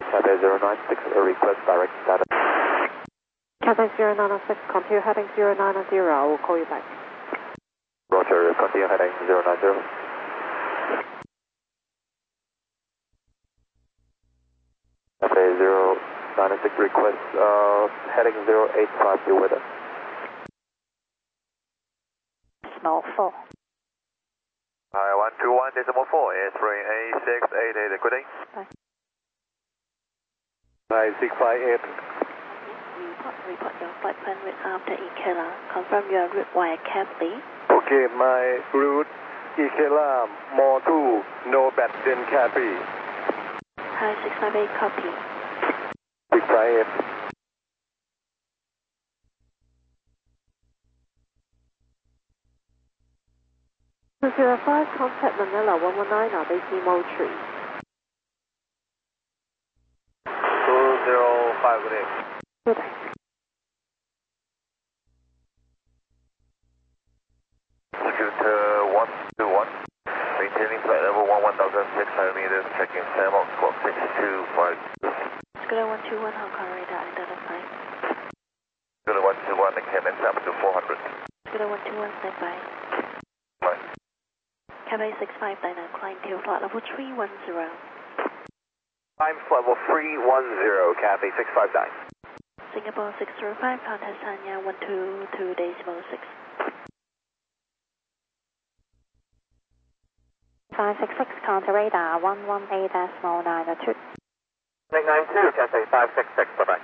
Cathay 096, request direct status. Cathay 096, continue heading 090, I will call you back. Roger, continue heading 090. Cathay 096, request heading 085, be with us. Small 4. Hi, 121.4, A3A688, good day. Bye. Hi, 658. Report your flight plan with after Ikela. Confirm your route via cab, please. Okay, my route Ikela, more 2, no bad then cabby. Hi, 658, copy. 658. To 05, contact Manila 119, RBC Moultrie. 205, good day. Good day. Scoot 121, maintaining flight level 11,600 meters, checking SAM out, squawk 625. Scooter 121, Hong Kong radar identified. Scooter 121, again, and SAM to 400. Scooter 121, stand by. Fine. Cathay 6599, climb to flight level 310. Climb level 310, Cathay 659. Singapore 605, contact Sanya 122.6. 566, contact radar 118.902. 992, Cathay 566, bye-bye.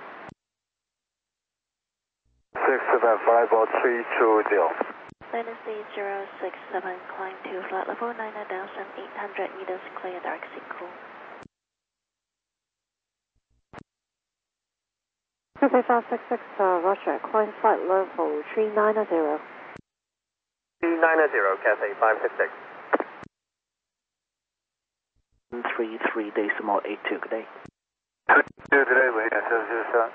675, 320. Dynasty 067, climb to flight level 9,800 meters, clear dark sequel. Cathay 566, Roger, climb flight level 390. 390, Cathay 566. 133.82, good day. Good day, William,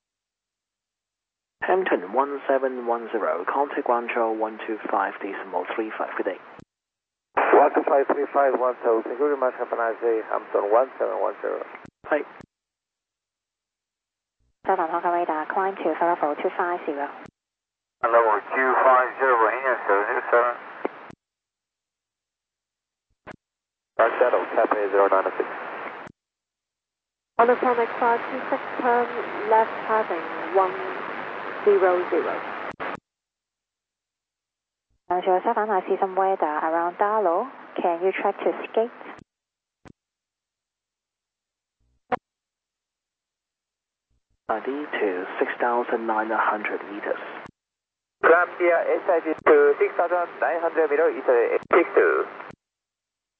Hampton 1710, contact Guangzhou 125.35, good day. 1253510, thank you very much, have a nice day, Hampton 1710. Bye. Southern Hong Kong radar, climb to flight level 250. Level 250, William, 707. Dark Shadow, Cathay 096. On the Sonic 526, turn left heading 100. 07, I see some weather around Dalo. Can you track to skate? To 6,900 meters. Columbia SID to 6,900 meters, it's 62.